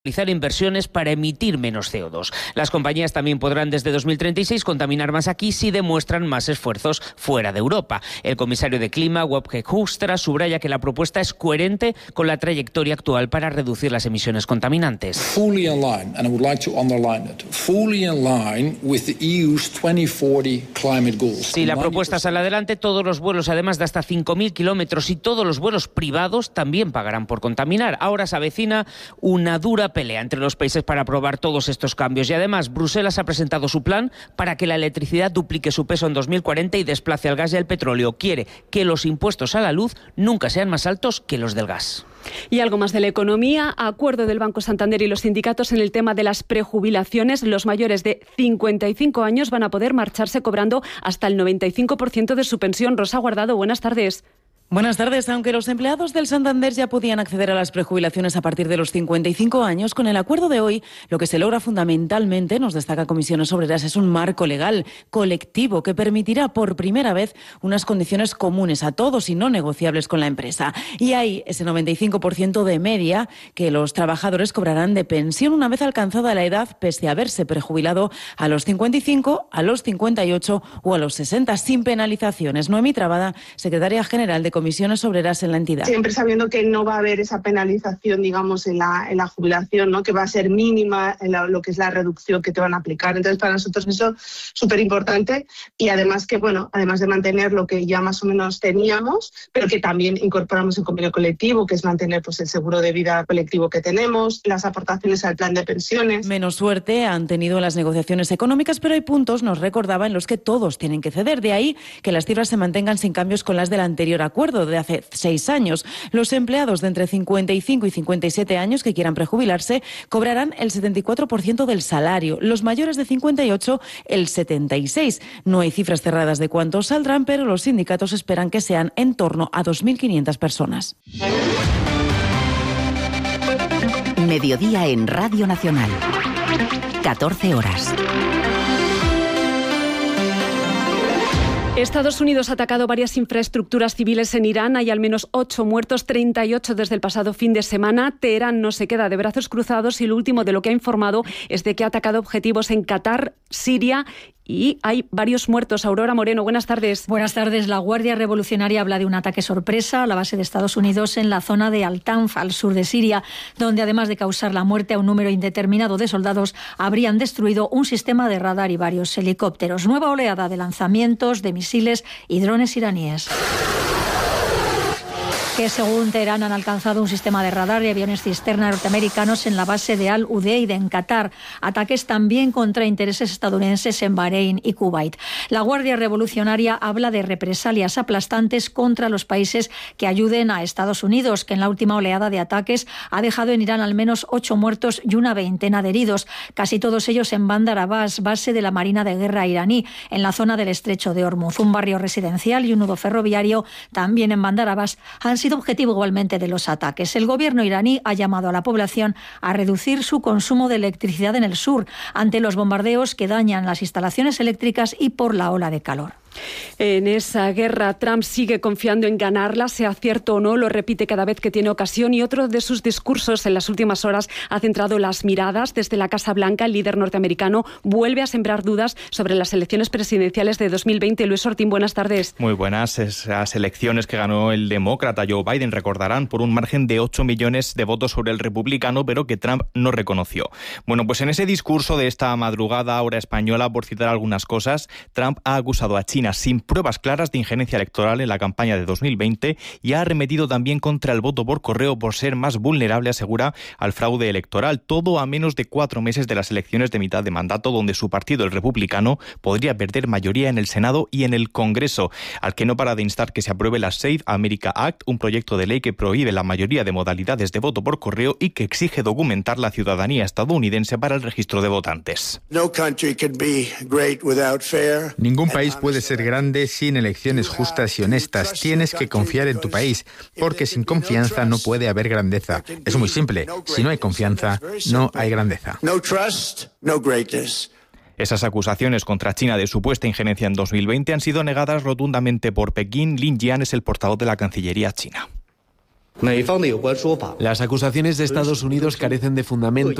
realizar inversiones para emitir menos CO2. Las compañías también podrán desde 2036 contaminar más aquí si demuestran más esfuerzos fuera de Europa. El comisario de Clima, Wopke Hoekstra, subraya que la propuesta es coherente con la trayectoria actual para reducir las emisiones contaminantes. Fully in line, and I would like to underline it, fully in line with the EU's 2040 climate goals. Si la propuesta sale adelante, todos los vuelos, además de hasta 5.000 kilómetros, y todos los vuelos privados también pagarán por contaminar. Ahora se avecina una dura pelea entre los países para aprobar todos estos cambios y además Bruselas ha presentado su plan para que la electricidad duplique su peso en 2040 y desplace al gas y al petróleo. Quiere que los impuestos a la luz nunca sean más altos que los del gas. Y algo más de la economía, acuerdo del Banco Santander y los sindicatos en el tema de las prejubilaciones. Los mayores de 55 años van a poder marcharse cobrando hasta el 95% de su pensión. Rosa Guardado, buenas tardes. Buenas tardes. Aunque los empleados del Santander ya podían acceder a las prejubilaciones a partir de los 55 años, con el acuerdo de hoy lo que se logra fundamentalmente, nos destaca Comisiones Obreras, es un marco legal colectivo que permitirá por primera vez unas condiciones comunes a todos y no negociables con la empresa. Y hay ese 95% de media que los trabajadores cobrarán de pensión una vez alcanzada la edad, pese a haberse prejubilado a los 55, a los 58 o a los 60, sin penalizaciones. Noemí Trabada, secretaria general de Comisiones Obreras en la entidad. Siempre sabiendo que no va a haber esa penalización, digamos, en la jubilación, ¿no? Que va a ser mínima lo que es la reducción que te van a aplicar. Entonces, para nosotros eso es súper importante y además que, bueno, además de mantener lo que ya más o menos teníamos, pero que también incorporamos el convenio colectivo, que es mantener pues el seguro de vida colectivo que tenemos, las aportaciones al plan de pensiones. Menos suerte han tenido las negociaciones económicas, pero hay puntos, nos recordaba, en los que todos tienen que ceder. De ahí que las cifras se mantengan sin cambios con las del anterior acuerdo de hace 6 años. Los empleados de entre 55 y 57 años que quieran prejubilarse cobrarán el 74% del salario. Los mayores de 58, el 76%. No hay cifras cerradas de cuántos saldrán, pero los sindicatos esperan que sean en torno a 2.500 personas. Mediodía en Radio Nacional. 14 horas. Estados Unidos ha atacado varias infraestructuras civiles en Irán. Hay al menos 8 muertos, 38 desde el pasado fin de semana. Teherán no se queda de brazos cruzados y lo último de lo que ha informado es de que ha atacado objetivos en Qatar, Siria y hay varios muertos. Aurora Moreno, buenas tardes. Buenas tardes. La Guardia Revolucionaria habla de un ataque sorpresa a la base de Estados Unidos en la zona de Al-Tanf, al sur de Siria, donde además de causar la muerte a un número indeterminado de soldados, habrían destruido un sistema de radar y varios helicópteros. Nueva oleada de lanzamientos de misiles y drones iraníes, que según Teherán han alcanzado un sistema de radar y aviones cisterna norteamericanos en la base de Al-Udeid en Qatar. Ataques también contra intereses estadounidenses en Bahrein y Kuwait. La Guardia Revolucionaria habla de represalias aplastantes contra los países que ayuden a Estados Unidos, que en la última oleada de ataques ha dejado en Irán al menos 8 muertos y una veintena de heridos, casi todos ellos en Bandar Abbas, base de la Marina de Guerra iraní, en la zona del Estrecho de Hormuz. Un barrio residencial y un nudo ferroviario, también en Bandar Abbas, han sido objetivo igualmente de los ataques. El gobierno iraní ha llamado a la población a reducir su consumo de electricidad en el sur ante los bombardeos que dañan las instalaciones eléctricas y por la ola de calor. En esa guerra, Trump sigue confiando en ganarla, sea cierto o no, lo repite cada vez que tiene ocasión, y otro de sus discursos en las últimas horas ha centrado las miradas desde la Casa Blanca. El líder norteamericano vuelve a sembrar dudas sobre las elecciones presidenciales de 2020. Luis Ortín, buenas tardes. Muy buenas. Esas elecciones que ganó el demócrata Joe Biden, recordarán, por un margen de 8 millones de votos sobre el republicano, pero que Trump no reconoció. Bueno, pues en ese discurso de esta madrugada, hora española, por citar algunas cosas, Trump ha acusado a China sin pruebas claras de injerencia electoral en la campaña de 2020 y ha arremetido también contra el voto por correo por ser más vulnerable, asegura, al fraude electoral. Todo a menos de 4 meses de las elecciones de mitad de mandato, donde su partido, el republicano, podría perder mayoría en el Senado y en el Congreso, al que no para de instar que se apruebe la Save America Act, un proyecto de ley que prohíbe la mayoría de modalidades de voto por correo y que exige documentar la ciudadanía estadounidense para el registro de votantes. Ningún país puede ser grande sin elecciones justas y honestas. Tienes que confiar en tu país, porque sin confianza no puede haber grandeza. Es muy simple. Si no hay confianza, no hay grandeza. Esas acusaciones contra China de supuesta injerencia en 2020 han sido negadas rotundamente por Pekín. Lin Jian es el portavoz de la Cancillería china. Las acusaciones de Estados Unidos carecen de fundamento